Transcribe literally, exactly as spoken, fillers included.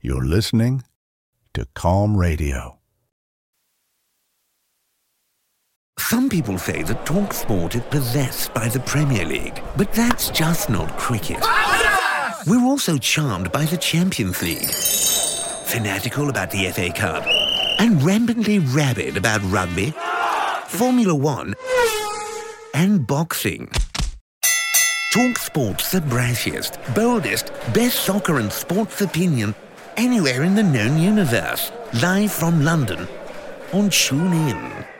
You're listening to Calm Radio. Some people say that TalkSport is possessed by the Premier League, but that's just not cricket. We're also charmed by the Champions League, fanatical about the F A Cup, and rampantly rabid about rugby, Formula One, and boxing. TalkSport's the brashiest, boldest, best soccer and sports opinion anywhere in the known universe. Live from London on TuneIn.